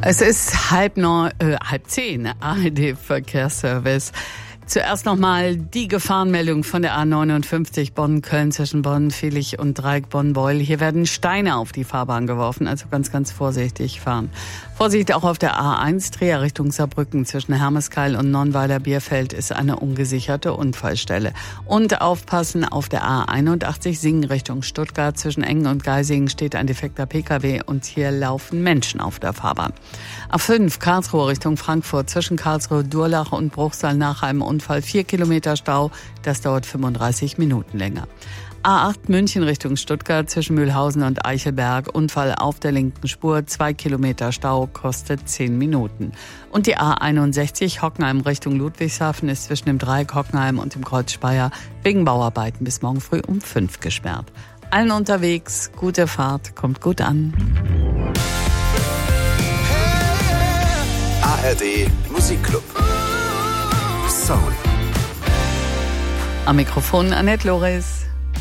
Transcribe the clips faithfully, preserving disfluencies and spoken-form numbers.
Es ist halb neun, äh, halb zehn, A R D-Verkehrsservice. Zuerst nochmal die Gefahrenmeldung von der A neunundfünfzig Bonn-Köln zwischen Bonn-Vilich und Dreieck Bonn-Beul. Hier werden Steine auf die Fahrbahn geworfen, also ganz, ganz vorsichtig fahren. Vorsicht auch auf der A eins, Trier Richtung Saarbrücken zwischen Hermeskeil und Nonnweiler-Bierfeld ist eine ungesicherte Unfallstelle. Und aufpassen auf der A einundachtzig, Singen Richtung Stuttgart zwischen Engen und Geisingen steht ein defekter P K W und hier laufen Menschen auf der Fahrbahn. A fünf, Karlsruhe Richtung Frankfurt zwischen Karlsruhe, Durlach und Bruchsal nach einem Unfall vier Kilometer Stau, das dauert fünfunddreißig Minuten länger. A acht München Richtung Stuttgart zwischen Mühlhausen und Eichelberg, Unfall auf der linken Spur, zwei Kilometer Stau, kostet zehn Minuten. Und die A einundsechzig Hockenheim Richtung Ludwigshafen ist zwischen dem Dreieck Hockenheim und dem Kreuz Speyer wegen Bauarbeiten bis morgen früh um fünf gesperrt. Allen unterwegs, gute Fahrt, kommt gut an. A R D Musikclub Soul. Am Mikrofon Annette Loris.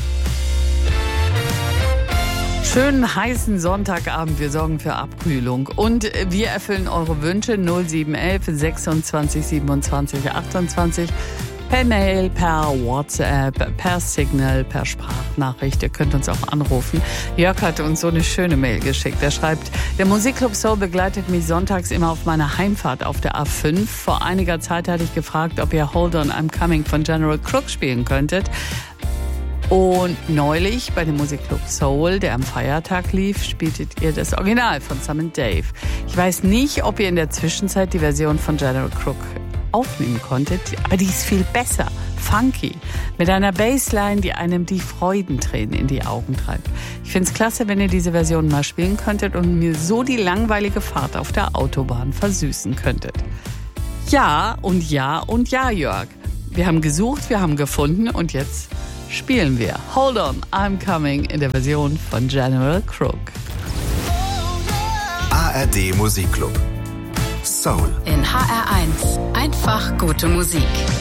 Schönen heißen Sonntagabend, wir sorgen für Abkühlung und wir erfüllen eure Wünsche null sieben elf sechsundzwanzig siebenundzwanzig achtundzwanzig per Mail, per WhatsApp, per Signal, per Sprachnachricht. Ihr könnt uns auch anrufen. Jörg hat uns so eine schöne Mail geschickt. Er schreibt, der Musikclub Soul begleitet mich sonntags immer auf meiner Heimfahrt auf der A fünf. Vor einiger Zeit hatte ich gefragt, ob ihr Hold On, I'm Coming von General Crook spielen könntet. Und neulich bei dem Musikclub Soul, der am Feiertag lief, spieltet ihr das Original von Sam and Dave. Ich weiß nicht, ob ihr in der Zwischenzeit die Version von General Crook aufnehmen konntet, aber die ist viel besser, funky, mit einer Bassline, die einem die Freudentränen in die Augen treibt. Ich finde es klasse, wenn ihr diese Version mal spielen könntet und mir so die langweilige Fahrt auf der Autobahn versüßen könntet. Ja und ja und ja, Jörg. Wir haben gesucht, wir haben gefunden und jetzt spielen wir Hold On, I'm Coming in der Version von General Crook. A R D Musikclub Soul. In H R eins. Einfach gute Musik.